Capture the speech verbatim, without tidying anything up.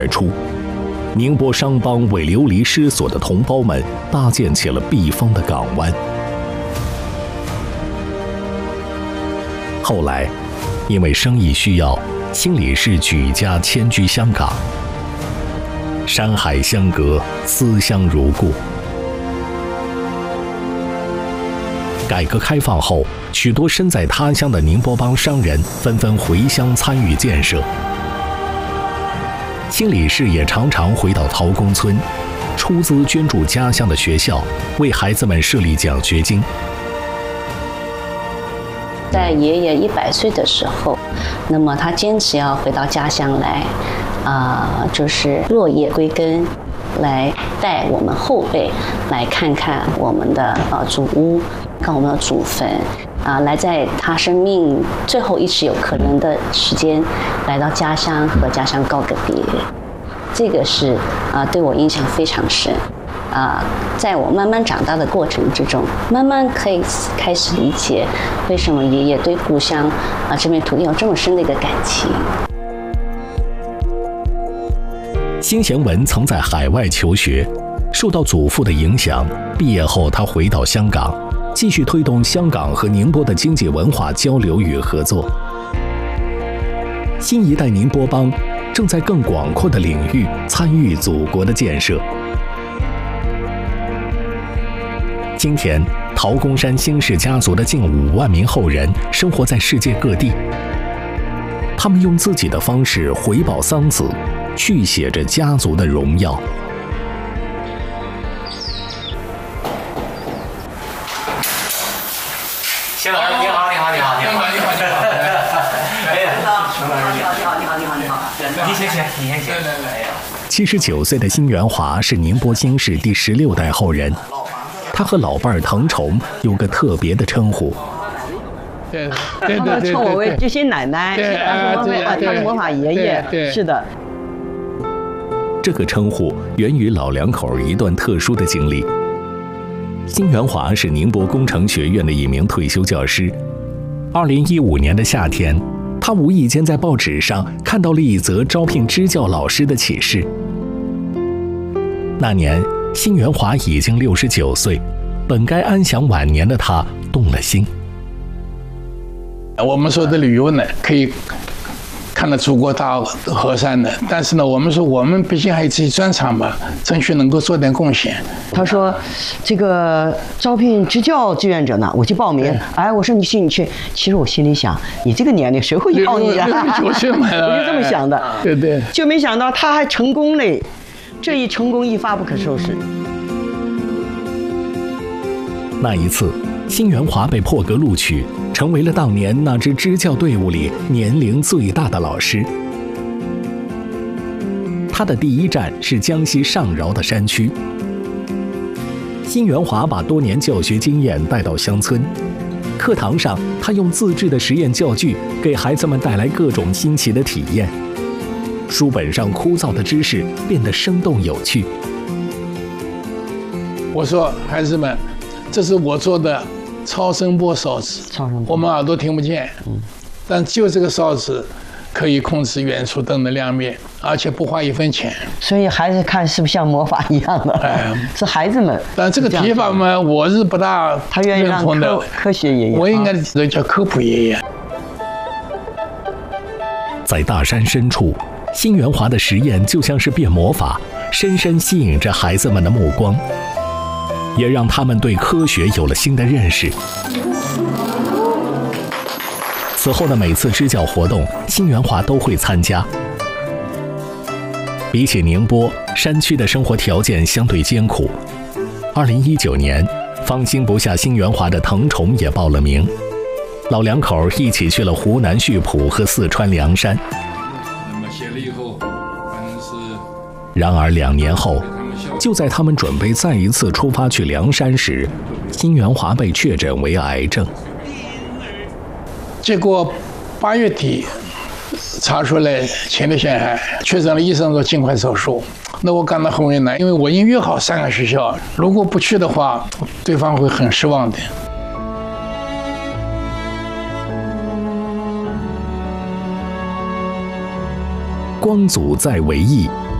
而出。宁波商帮为流离失所的同胞们搭建起了避风的港湾。后来，因为生意需要，新理事举家迁居香港。山海相隔，思乡如故。改革开放后，许多身在他乡的宁波帮商人纷纷回乡参与建设。新理事也常常回到陶公村，出资捐助家乡的学校，为孩子们设立奖学金。 在爷爷一百岁的时候，那么他坚持要回到家乡来，啊、呃，就是落叶归根，来带我们后辈来看看我们的呃祖屋，看我们的祖坟，啊、呃，来在他生命最后一次有可能的时间，来到家乡和家乡告个别。这个是啊、呃，对我印象非常深。啊，在我慢慢长大的过程之中，慢慢可以开始理解为什么爷爷对故乡啊这片土地有这么深的一个感情。 辛贤文曾在海外求学，受到祖父的影响，毕业后他回到香港，继续推动香港和宁波的经济文化交流与合作。新一代宁波帮正在更广阔的领域参与祖国的建设。今天，陶公山辛氏家族的近五万名后人生活在世界各地，他们用自己的方式回报桑梓，续写着家族的荣耀。 谢老师，你好，你好，你好，你好，你好，你好，你好，哎呀，你好，你好，你好，你好，你好，你好，你先先，你先先，哎呀。 七十九岁的辛元华是宁波辛氏第十六代后人。他和老伴儿滕崇有个特别的称呼， 对对他们称我为知心奶奶，他是魔法爷爷，是的。 这个称呼源于老两口一段特殊的经历。辛元华是宁波工程学院的一名退休教师。二零一五年的夏天，他无意间在报纸上看到了一则招聘支教老师的启事。那年，辛元华已经六十九岁，本该安享晚年的他动了心。 我们说的旅游呢，可以看到祖国大河山的，但是呢，我们说我们毕竟还有自己专长嘛，争取能够做点贡献。 他说，这个招聘支教志愿者呢，我去报名。哎，我说你去你去。其实我心里想，你这个年龄谁会要你啊？ 九岁嘛， 我就这么想的。 对对。 就没想到他还成功嘞。这一成功一发不可收拾。 那一次，辛元华被破格录取，成为了当年那支支教队伍里年龄最大的老师。他的第一站是江西上饶的山区。辛元华把多年教学经验带到乡村，课堂上他用自制的实验教具给孩子们带来各种新奇的体验。书本上枯燥的知识变得生动有趣。 我说，孩子们，这是我做的超声波烧纸，我们耳朵听不见，嗯，但就这个烧纸可以控制远处灯的亮灭，而且不花一分钱。 所以孩子看是不是像魔法一样的？哎，是孩子们。 但这个提法嘛，我是不大他愿意让科科学爷爷， 我应该叫科普爷爷。 在大山深处，辛元华的实验就像是变魔法，深深吸引着孩子们的目光，也让他们对科学有了新的认识。此后的每次支教活动，辛元华都会参加。比起宁波，山区的生活条件相对艰苦。二零一九年，放心不下辛元华的滕崇也报了名，老两口一起去了湖南溆浦和四川凉山。然而两年后，就在他们准备再一次出发去凉山时，辛元华被确诊为癌症。 结果八月底查出来前列腺癌，确诊了，医生说尽快手术。那我感到很为难，因为我已经约好三个学校，如果不去的话，对方会很失望的。 光祖在为艺，